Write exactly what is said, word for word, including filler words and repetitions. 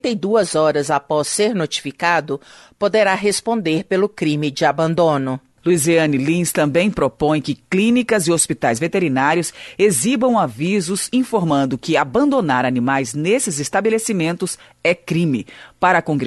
e duas horas após ser notificado, poderá responder pelo crime de abandono. Luiziane Lins também propõe que clínicas e hospitais veterinários exibam avisos informando que abandonar animais nesses estabelecimentos é crime. Para a